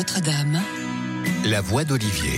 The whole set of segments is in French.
Notre-Dame. La voix d'Olivier.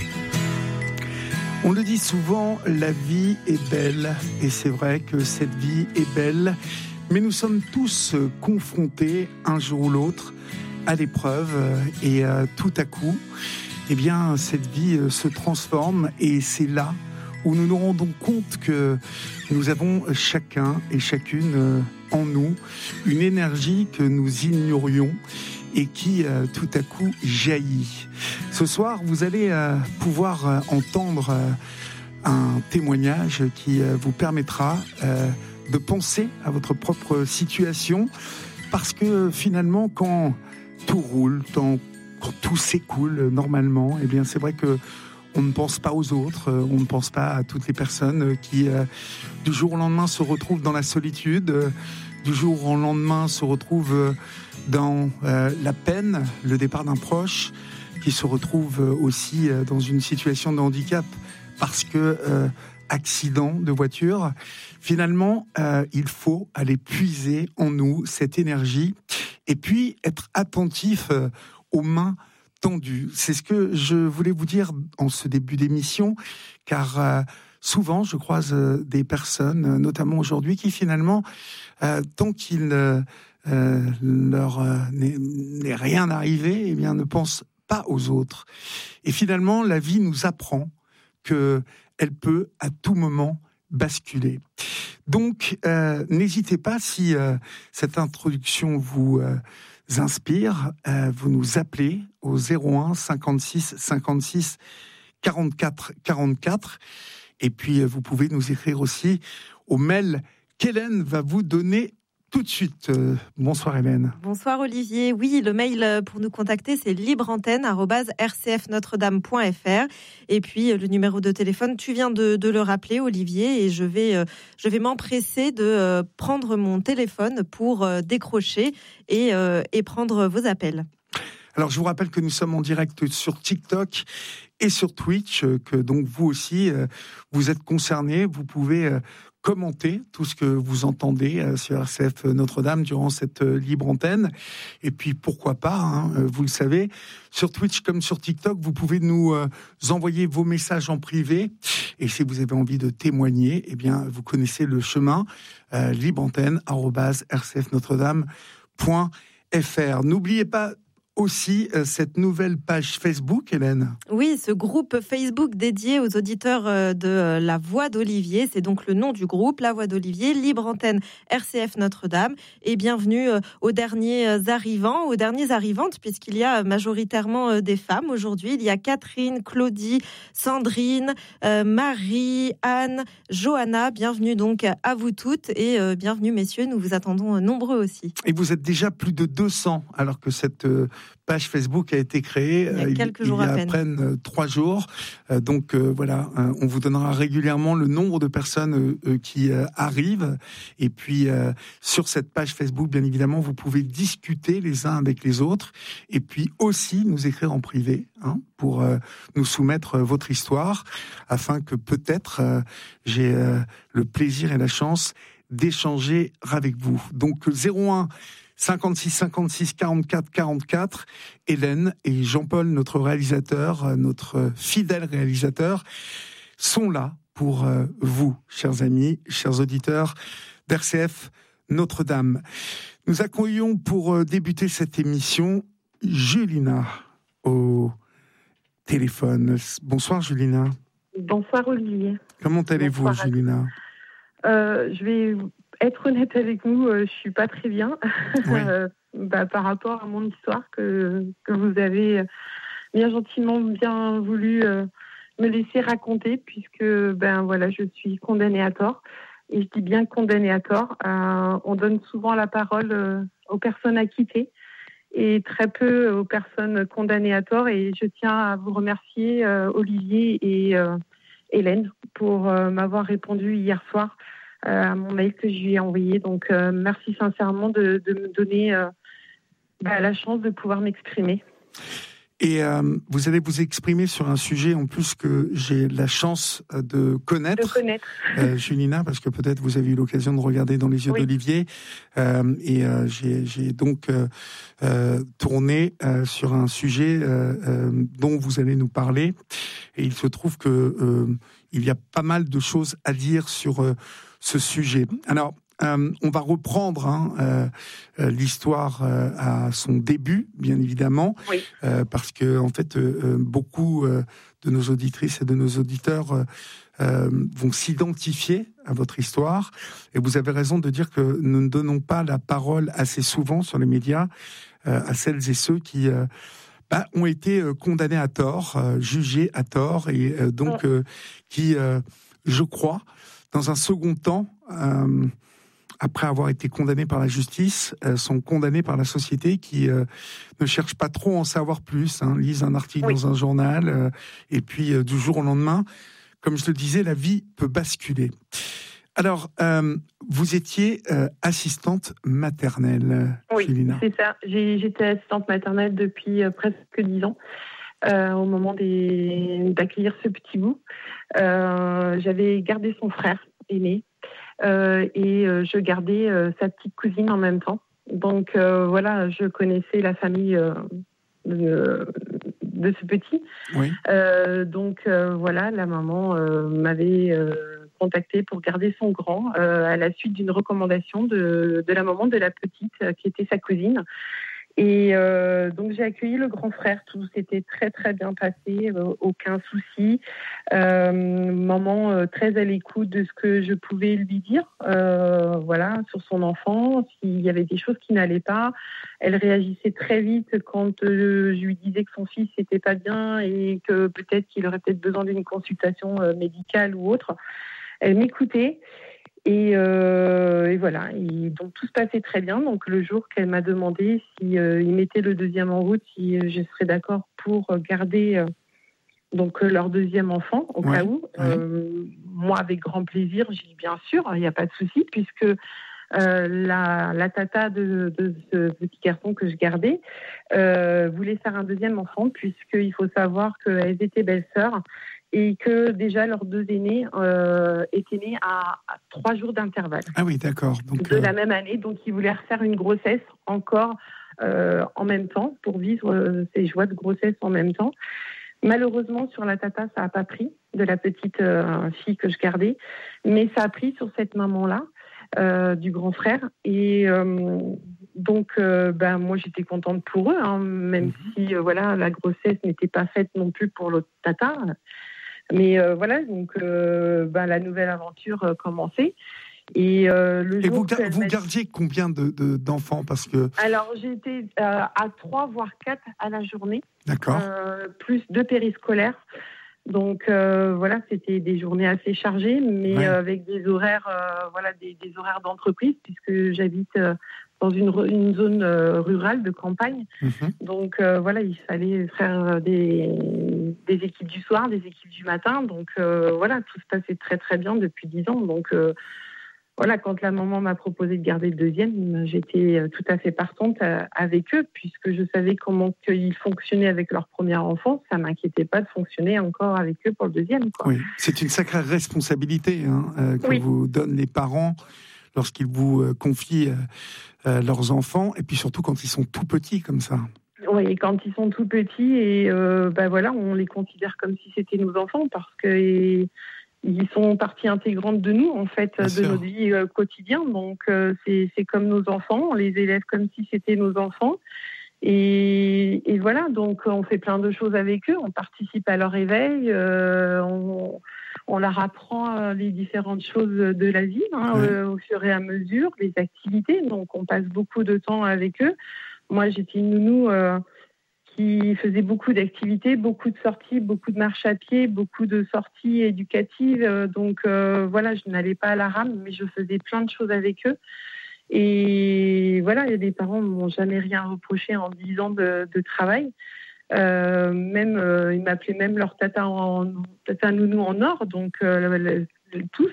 On le dit souvent, la vie est belle, et c'est vrai que cette vie est belle, mais nous sommes tous confrontés un jour ou l'autre à l'épreuve, et tout à coup, eh bien, cette vie se transforme, et c'est là où nous nous rendons compte que nous avons chacun et chacune en nous une énergie que nous ignorions et qui tout à coup jaillit. Ce soir, vous allez pouvoir entendre un témoignage qui vous permettra de penser à votre propre situation, parce que finalement, quand tout roule, quand tout s'écoule normalement, eh bien c'est vrai que on ne pense pas aux autres, on ne pense pas à toutes les personnes qui, du jour au lendemain, se retrouvent dans la solitude, du jour au lendemain, se retrouvent dans la peine, le départ d'un proche, qui se retrouve aussi dans une situation de handicap parce que accident de voiture. Finalement, il faut aller puiser en nous cette énergie et puis être attentif aux mains tendues. C'est ce que je voulais vous dire en ce début d'émission, car souvent je croise des personnes, notamment aujourd'hui, qui finalement, tant qu'il leur n'est rien arrivé, eh bien, ne pensent pas aux autres. Et finalement, la vie nous apprend qu'elle peut à tout moment basculer. Donc, n'hésitez pas, si cette introduction vous inspire, vous nous appelez au 01 56 56 44 44. Et puis, vous pouvez nous écrire aussi au mail qu'Hélène va vous donner tout de suite. Bonsoir Hélène. Bonsoir Olivier. Oui, le mail pour nous contacter, c'est libreantenne@rcfnotredame.fr. Et puis le numéro de téléphone, tu viens de le rappeler Olivier, et je vais m'empresser de prendre mon téléphone pour décrocher et prendre vos appels. Alors je vous rappelle que nous sommes en direct sur TikTok et sur Twitch, que donc vous aussi, vous êtes concernés, vous pouvez commenter tout ce que vous entendez sur RCF Notre-Dame durant cette libre antenne. Et puis pourquoi pas, vous le savez, sur Twitch comme sur TikTok, vous pouvez nous envoyer vos messages en privé. Et si vous avez envie de témoigner, eh bien vous connaissez le chemin, libreantenne@rcfnotredame.fr. N'oubliez pas aussi cette nouvelle page Facebook, Hélène. Oui, ce groupe Facebook dédié aux auditeurs de La Voix d'Olivier. C'est donc le nom du groupe, La Voix d'Olivier, Libre Antenne RCF Notre-Dame. Et bienvenue aux derniers arrivants, aux dernières arrivantes, puisqu'il y a majoritairement des femmes aujourd'hui. Il y a Catherine, Claudie, Sandrine, Marie, Anne, Johanna. Bienvenue donc à vous toutes et bienvenue messieurs, nous vous attendons nombreux aussi. Et vous êtes déjà plus de 200, alors que cette page Facebook a été créée il y a quelques jours à peine 3 jours. Donc voilà, on vous donnera régulièrement le nombre de personnes qui arrivent. Et puis sur cette page Facebook, bien évidemment, vous pouvez discuter les uns avec les autres. Et puis aussi nous écrire en privé, pour nous soumettre votre histoire, afin que peut-être j'ai le plaisir et la chance d'échanger avec vous. Donc 01 56 56 44 44. Hélène et Jean-Paul, notre réalisateur, notre fidèle réalisateur, sont là pour vous, chers amis, chers auditeurs d'RCF Notre-Dame. Nous accueillons pour débuter cette émission Julina au téléphone. Bonsoir Julina. Bonsoir Olivier. Comment allez-vous Julina ? Je vais être honnête avec vous, je suis pas très bien. Oui. Par rapport à mon histoire que vous avez bien gentiment bien voulu me laisser raconter, puisque je suis condamnée à tort. Et je dis bien condamnée à tort. On donne souvent la parole aux personnes acquittées et très peu aux personnes condamnées à tort. Et je tiens à vous remercier, Olivier et Hélène, pour m'avoir répondu hier soir à mon mail que je lui ai envoyé. Donc, merci sincèrement de me donner la chance de pouvoir m'exprimer. Et vous allez vous exprimer sur un sujet en plus que j'ai la chance de connaître. Julina, parce que peut-être vous avez eu l'occasion de regarder Dans les yeux d'Olivier. J'ai donc tourné sur un sujet dont vous allez nous parler. Et il se trouve que il y a pas mal de choses à dire sur ce sujet. Alors, on va reprendre l'histoire à son début, bien évidemment, parce que en fait, beaucoup de nos auditrices et de nos auditeurs vont s'identifier à votre histoire. Et vous avez raison de dire que nous ne donnons pas la parole assez souvent sur les médias à celles et ceux qui ont été condamnés à tort, jugés à tort, et donc qui, je crois, dans un second temps, après avoir été condamnés par la justice, sont condamnés par la société qui ne cherche pas trop à en savoir plus, lisent un article dans un journal, et puis du jour au lendemain, comme je le disais, la vie peut basculer. Alors, vous étiez assistante maternelle, Julina. C'est ça. J'étais assistante maternelle depuis presque 10 ans, au moment d'accueillir ce petit bout. J'avais gardé son frère aîné, et je gardais sa petite cousine en même temps. Donc je connaissais la famille de ce petit. La maman m'avait contactée pour garder son grand à la suite d'une recommandation de la maman de la petite qui était sa cousine. Et donc j'ai accueilli le grand frère, tout s'était très très bien passé, aucun souci. Maman très à l'écoute de ce que je pouvais lui dire, sur son enfant, s'il y avait des choses qui n'allaient pas. Elle réagissait très vite quand je lui disais que son fils n'était pas bien et que peut-être qu'il aurait peut-être besoin d'une consultation médicale ou autre. Elle m'écoutait. Et voilà. Et donc tout se passait très bien. Donc le jour qu'elle m'a demandé si ils mettaient le deuxième en route, si je serais d'accord pour garder leur deuxième enfant au cas où. Moi, avec grand plaisir, j'ai dit bien sûr, il n'y a pas de souci, puisque la tata de ce petit garçon que je gardais voulait faire un deuxième enfant, puisqu'il faut savoir qu'elles étaient belles-sœurs. Et que déjà leurs deux aînés étaient nés à 3 jours d'intervalle. Ah oui, d'accord. Donc, de la même année, donc ils voulaient refaire une grossesse encore en même temps pour vivre ces joies de grossesse en même temps. Malheureusement, sur la tata, ça n'a pas pris de la petite fille que je gardais, mais ça a pris sur cette maman-là, du grand frère. Et moi, j'étais contente pour eux, même si la grossesse n'était pas faite non plus pour l'autre tata. Mais la nouvelle aventure commençait. Et vous gardiez combien d'enfants parce que... Alors, j'étais à 3 voire 4 à la journée. D'accord. Plus 2 périscolaires. Donc c'était des journées assez chargées, mais avec des horaires, des horaires d'entreprise, puisque j'habite dans une zone rurale de campagne. Donc il fallait faire des équipes du soir, des équipes du matin. Donc tout se passait très très bien depuis 10 ans. Donc quand la maman m'a proposé de garder le deuxième, j'étais tout à fait partante avec eux, puisque je savais comment ils fonctionnaient avec leur premier enfant. Ça m'inquiétait pas de fonctionner encore avec eux pour le deuxième. Oui, c'est une sacrée responsabilité que vous donnent les parents lorsqu'ils vous confient leurs enfants, et puis surtout quand ils sont tout petits comme ça. Oui, quand ils sont tout petits, et on les considère comme si c'était nos enfants, parce que ils sont partie intégrante de nous, en fait, de notre vie quotidienne. Donc, c'est comme nos enfants, on les élève comme si c'était nos enfants. Et voilà, donc on fait plein de choses avec eux, on participe à leur éveil, on leur apprend les différentes choses de la vie, au fur et à mesure, les activités. Donc, on passe beaucoup de temps avec eux. Moi, j'étais une nounou qui faisait beaucoup d'activités, beaucoup de sorties, beaucoup de marches à pied, beaucoup de sorties éducatives. Je n'allais pas à la rame, mais je faisais plein de choses avec eux. Et les parents ne m'ont jamais rien reproché en 10 ans de travail. Ils m'appelaient même leur tata nounou en or, donc tous.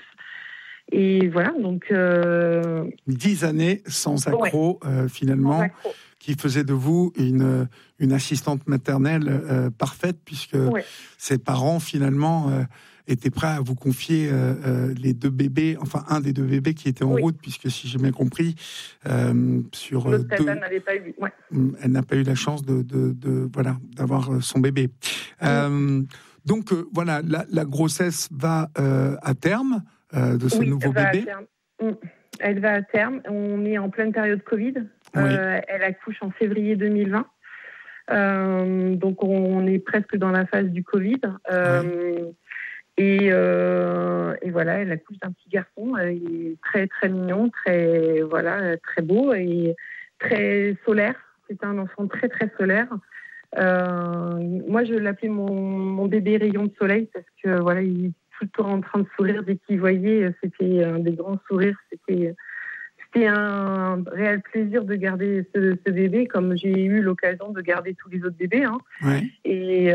Et voilà, donc... 10 années sans accroc, finalement. Sans accroc. qui faisait de vous une assistante maternelle parfaite, puisque ses parents, finalement, étaient prêts à vous confier les deux bébés, enfin un des deux bébés qui était en route, puisque si j'ai bien compris, sur l'autre n'avait pas eu. Ouais. Elle n'a pas eu la chance d'avoir son bébé. Donc voilà, la grossesse va à terme de ce nouveau bébé. Elle va à terme. On est en pleine période Covid. Elle accouche en février 2020. Donc on est presque dans la phase du Covid. Et voilà, elle accouche d'un petit garçon. Il est très très mignon, très beau et très solaire. C'est un enfant très très solaire. Moi, je l'appelais mon bébé rayon de soleil parce que voilà, il est tout le temps en train de sourire dès qu'il voyait. C'était des grands sourires. C'était un réel plaisir de garder ce bébé, comme j'ai eu l'occasion de garder tous les autres bébés. Hein. Et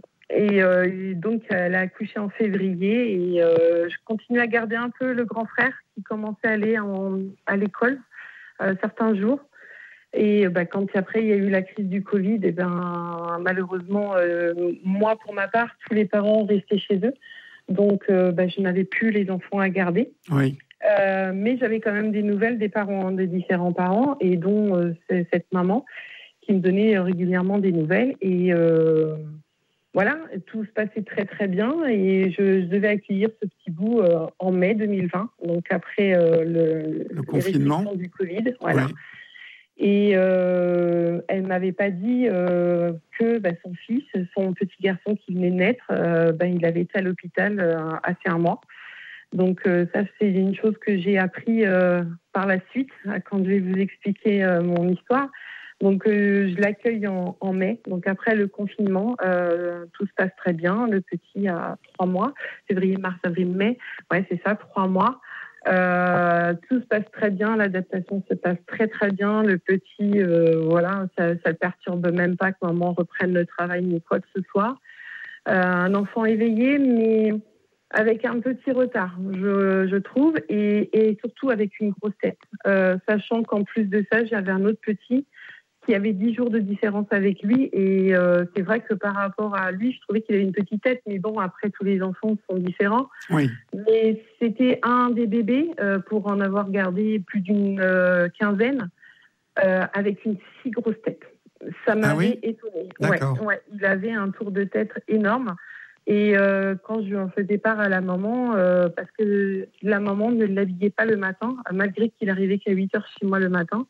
donc, elle a accouché en février et je continue à garder un peu le grand frère qui commençait à aller à l'école certains jours. Et quand après il y a eu la crise du Covid, malheureusement, moi pour ma part, tous les parents restaient chez eux. Donc je n'avais plus les enfants à garder. Mais j'avais quand même des nouvelles des parents, des différents parents, et dont cette maman qui me donnait régulièrement des nouvelles. Et voilà, tout se passait très très bien. Et je devais accueillir ce petit bout en mai 2020, donc après le confinement du Covid. Voilà. Et elle m'avait pas dit que son fils, son petit garçon qui venait de naître, il avait été à l'hôpital assez un mois. Donc ça, c'est une chose que j'ai appris par la suite, quand je vais vous expliquer mon histoire. Donc je l'accueille en mai, donc après le confinement, tout se passe très bien. Le petit a 3 mois, février, mars, avril, mai, c'est ça, 3 mois. Tout se passe très bien, l'adaptation se passe très très bien. Le petit, ça le perturbe même pas que maman reprenne le travail ni quoi que ce soit. Un enfant éveillé, mais avec un petit retard, je trouve, et surtout avec une grosse tête. Sachant qu'en plus de ça, j'avais un autre petit qui avait 10 jours de différence avec lui, et c'est vrai que par rapport à lui, je trouvais qu'il avait une petite tête, mais bon, après, tous les enfants sont différents. Mais c'était un des bébés, pour en avoir gardé plus d'une quinzaine, avec une si grosse tête. Ça m'avait étonnée. Il avait un tour de tête énorme. Et quand je lui en faisais part à la maman, parce que la maman ne l'habillait pas le matin, malgré qu'il arrivait qu'à 8h chez moi le matin,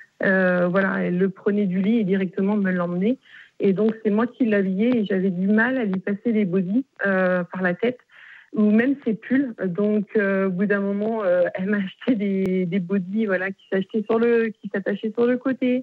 elle le prenait du lit et directement me l'emmenait. Et donc, c'est moi qui l'habillais et j'avais du mal à lui passer les bodys par la tête, ou même ses pulls. Donc, au bout d'un moment, elle m'a acheté des bodys qui s'attachaient sur le côté.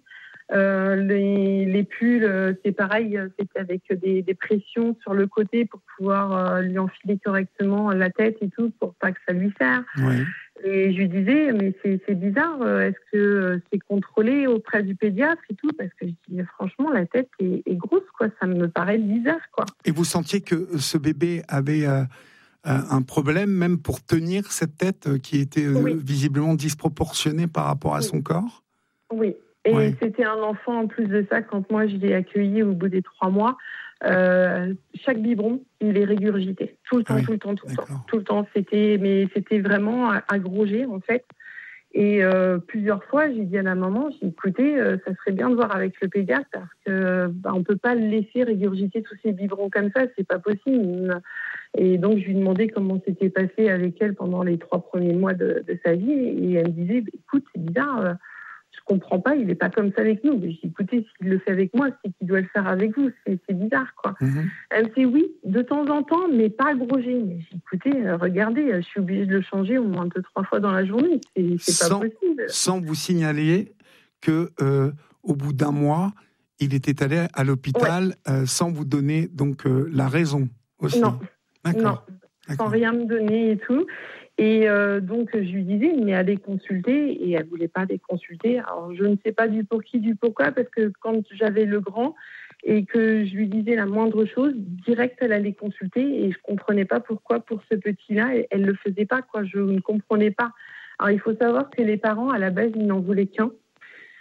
Les pulls, c'est pareil, c'était avec des pressions sur le côté pour pouvoir lui enfiler correctement la tête et tout, pour pas que ça lui serre. Et je lui disais, mais c'est bizarre, est-ce que c'est contrôlé auprès du pédiatre et tout? Parce que je dis, franchement, la tête est grosse, quoi. Ça me paraît bizarre, quoi. Et vous sentiez que ce bébé avait un problème, même pour tenir cette tête qui était visiblement disproportionnée par rapport à son corps? Oui. Et c'était un enfant, en plus de ça, quand moi je l'ai accueilli au bout des 3 mois, chaque biberon, il est régurgité. Tout le temps. C'était vraiment à gros jets, en fait. Et plusieurs fois, j'ai dit à la maman, écoutez, ça serait bien de voir avec le pédiatre, parce que on peut pas le laisser régurgiter tous ces biberons comme ça, c'est pas possible. Et donc, je lui demandais comment c'était passé avec elle pendant les 3 premiers mois de sa vie. Et elle me disait, écoute, c'est bizarre, je comprends pas, il est pas comme ça avec nous. Mais j'ai dit, écoutez, s'il le fait avec moi, c'est qu'il doit le faire avec vous. C'est bizarre, quoi. Elle me dit, oui, de temps en temps, mais pas à gros jet. Mais j'ai dit, écoutez, regardez, je suis obligée de le changer au moins 2-3 fois dans la journée. C'est pas possible. Sans vous signaler que, au bout d'1 mois, il était allé à l'hôpital, sans vous donner donc la raison aussi. Non. D'accord. Sans rien me donner et tout. Et donc, je lui disais, mais allez consulter. Et elle ne voulait pas aller consulter. Alors, je ne sais pas du pour qui, du pourquoi, parce que quand j'avais le grand et que je lui disais la moindre chose, direct, elle allait consulter. Et je ne comprenais pas pourquoi, pour ce petit-là, elle ne le faisait pas, quoi. Je ne comprenais pas. Alors, il faut savoir que les parents, à la base, ils n'en voulaient qu'un.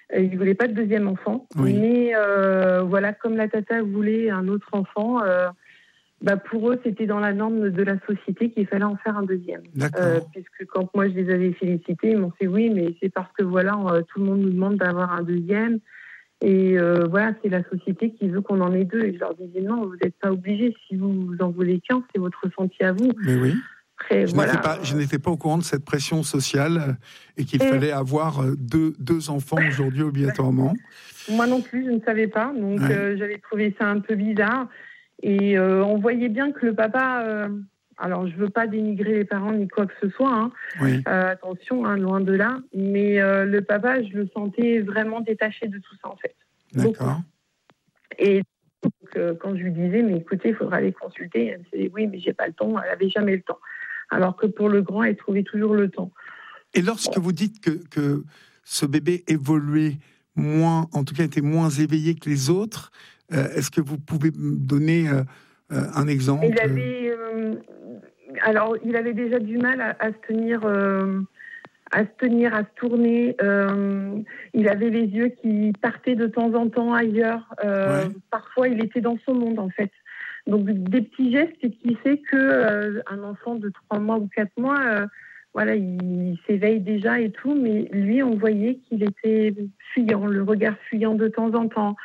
Il voulait pas de deuxième enfant. Oui. Mais voilà, comme la tata voulait un autre enfant, pour eux, c'était dans la norme de la société qu'il fallait en faire un deuxième. D'accord. Puisque quand moi, je les avais félicités, ils m'ont fait oui, mais c'est parce que voilà, tout le monde nous demande d'avoir un deuxième. Et voilà, c'est la société qui veut qu'on en ait deux. Et je leur disais non, vous n'êtes pas obligés. Si vous en voulez qu'un, c'est votre ressenti à vous. Mais oui. Après, Je n'étais pas au courant de cette pression sociale et qu'il fallait avoir deux enfants aujourd'hui obligatoirement. Moi non plus, je ne savais pas. Donc j'avais trouvé ça un peu bizarre. Et on voyait bien que le papa... alors, je ne veux pas dénigrer les parents ni quoi que ce soit. Hein. Oui. Attention, hein, loin de là. Mais le papa, je le sentais vraiment détaché de tout ça, en fait. D'accord. Beaucoup. Et donc, quand je lui disais, mais écoutez, il faudra aller consulter, elle me disait, oui, mais j'ai pas le temps. Elle n'avait jamais le temps. Alors que pour le grand, elle trouvait toujours le temps. Et lorsque vous dites que ce bébé évoluait moins, en tout cas était moins éveillé que les autres, est-ce que vous pouvez me donner un exemple? Il avait déjà du mal à se tenir, à se tourner. Il avait les yeux qui partaient de temps en temps ailleurs. Parfois, il était dans son monde, en fait. Donc, des petits gestes qui fait que un enfant de 3 mois ou 4 mois, il s'éveille déjà et tout, mais lui, on voyait qu'il était fuyant, le regard fuyant de temps en temps.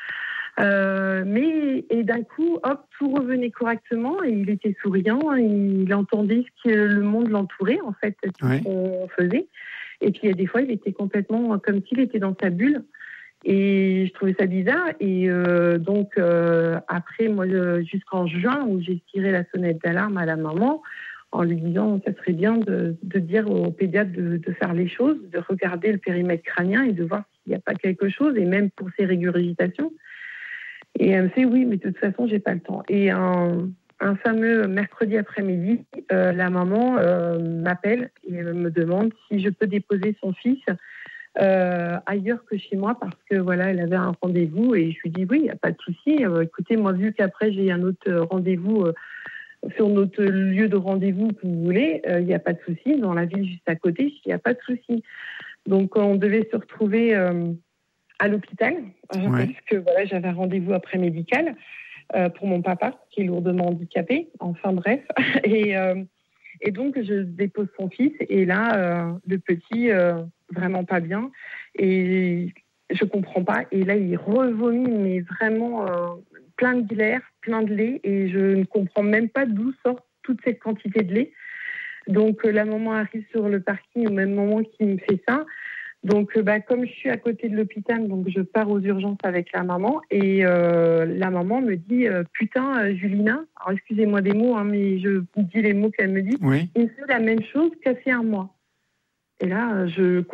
Et d'un coup, hop, tout revenait correctement et il était souriant, il entendait ce que le monde l'entourait, en fait, ce qu'on faisait. Et puis, il y a des fois, il était complètement comme s'il était dans sa bulle. Et je trouvais ça bizarre. Et donc, après, moi, jusqu'en juin, où j'ai tiré la sonnette d'alarme à la maman, en lui disant ça serait bien de dire au pédiatre de faire les choses, de regarder le périmètre crânien et de voir s'il n'y a pas quelque chose, et même pour ses régurgitations. Et elle me fait oui, mais de toute façon, j'ai pas le temps. Et un fameux mercredi après-midi, la maman m'appelle et me demande si je peux déposer son fils ailleurs que chez moi parce que voilà, elle avait un rendez-vous et je lui dis oui, il n'y a pas de souci. Écoutez, moi, vu qu'après j'ai un autre rendez-vous sur notre lieu de rendez-vous que vous voulez, il n'y a pas de souci. Dans la ville juste à côté, il n'y a pas de souci. Donc, on devait se retrouver à l'hôpital parce que voilà, j'avais un rendez-vous après médical pour mon papa qui est lourdement handicapé. Enfin bref, et donc je dépose son fils et là le petit vraiment pas bien et je comprends pas et là il revomit mais vraiment plein de glaire, plein de lait et je ne comprends même pas d'où sort toute cette quantité de lait. Donc la maman arrive sur le parking au même moment qu'il me fait ça. Donc, comme je suis à côté de l'hôpital, donc je pars aux urgences avec la maman et la maman me dit putain, Julina, alors excusez-moi des mots, hein, mais je vous dis les mots qu'elle me dit. Il me fait la même chose qu'a fait un mois. Et là, je